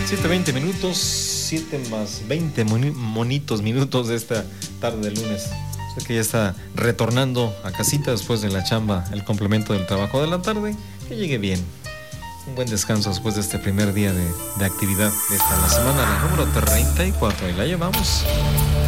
7:20 minutos, 7 más 20 monitos minutos de esta tarde de lunes. Usted que ya está retornando a casita después de la chamba, el complemento del trabajo de la tarde, que llegue bien. Un buen descanso después de este primer día de actividad de esta la semana, la número 34, y la llevamos.